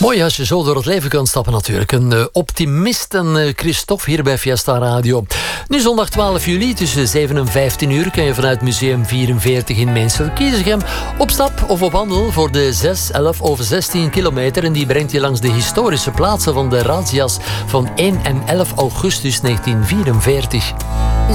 Mooi als je zo door het leven kunt stappen natuurlijk. Een optimist en Christophe hier bij Fiesta Radio. Nu zondag 12 juli tussen 7 en 15 uur... kun je vanuit Museum 44 in Meensel-Kiezegem op stap of op wandel voor de 6, 11 of 16 kilometer. En die brengt je langs de historische plaatsen van de razzia's van 1 en 11 augustus 1944.